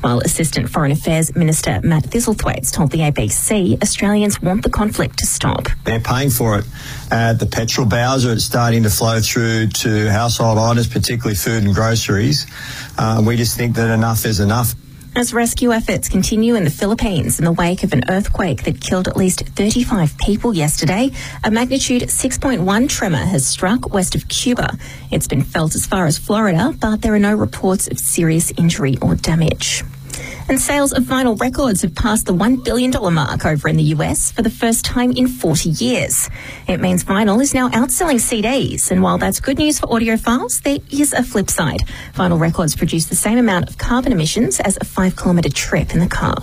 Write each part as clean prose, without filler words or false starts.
While Assistant Foreign Affairs Minister Matt Thistlethwaite told the ABC Australians want the conflict to stop. They're paying for it at the petrol bowser. It's starting to flow through to household items, particularly food and groceries. We just think that enough is enough. As rescue efforts continue in the Philippines in the wake of an earthquake that killed at least 35 people yesterday, a magnitude 6.1 tremor has struck west of Cuba. It's been felt as far as Florida, but there are no reports of serious injury or damage. And sales of vinyl records have passed the $1 billion mark over in the US for the first time in 40 years. It means vinyl is now outselling CDs, and while that's good news for audiophiles, there is a flip side. Vinyl records produce the same amount of carbon emissions as a 5-kilometre trip in the car.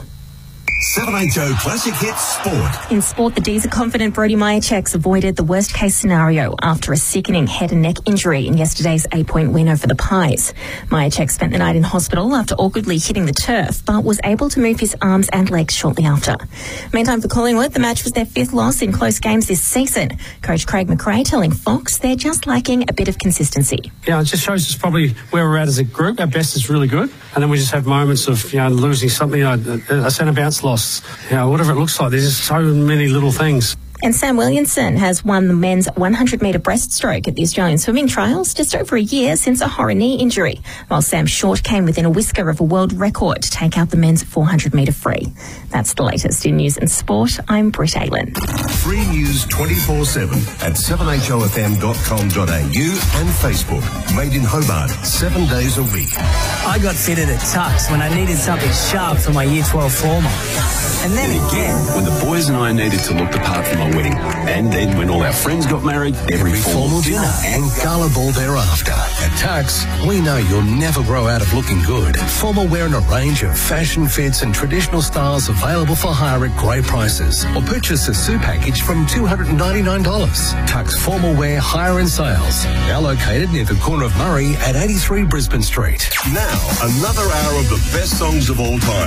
780 Classic Hits Sport. In sport, the D's confident Brody Myerchex avoided the worst-case scenario after a sickening head and neck injury in yesterday's 8-point win over the Pies. Myerchex spent the night in hospital after awkwardly hitting the turf, but was able to move his arms and legs shortly after. Meantime, for Collingwood, the match was their 5th loss in close games this season. Coach Craig McRae telling Fox they're just lacking a bit of consistency. Yeah, it just shows us probably where we're at as a group. Our best is really good, and then we just have moments of losing something, a centre bounce loss, whatever it looks like. There's just so many little things. And Sam Williamson has won the men's 100-metre breaststroke at the Australian Swimming Trials just over a year since a horror knee injury, while Sam Short came within a whisker of a world record to take out the men's 400-metre free. That's the latest in news and sport. I'm Britt Aylan. Free news 24/7 at 7hofm.com.au and Facebook. Made in Hobart, 7 days a week. I got fitted at Tux when I needed something sharp for my Year 12 formal. And then again, when the boys and I needed to look the part for my wedding. And then when all our friends got married, every formal dinner and gala ball thereafter. At Tux, we know you'll never grow out of looking good. Formal wear in a range of fashion fits and traditional styles available for hire at great prices. Or purchase a suit package from $299. Tux Formal Wear Hire and Sales. Now located near the corner of Murray at 83 Brisbane Street. Now, another hour of the best songs of all time.